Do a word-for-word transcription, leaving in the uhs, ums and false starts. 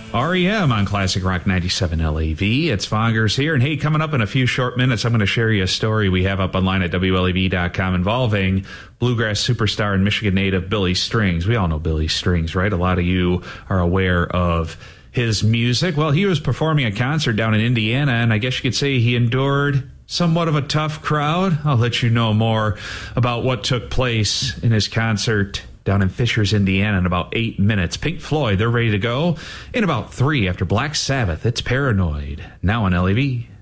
R E M on Classic Rock ninety-seven L A V. It's Fongers here. And hey, coming up in a few short minutes, I'm going to share you a story we have up online at W L A V dot com involving bluegrass superstar and Michigan native Billy Strings. We all know Billy Strings, right? A lot of you are aware of his music. Well, he was performing a concert down in Indiana, and I guess you could say he endured somewhat of a tough crowd. I'll let you know more about what took place in his concert down in Fishers, Indiana in about eight minutes. Pink Floyd, they're ready to go in about three after Black Sabbath. It's Paranoid, now on L A V.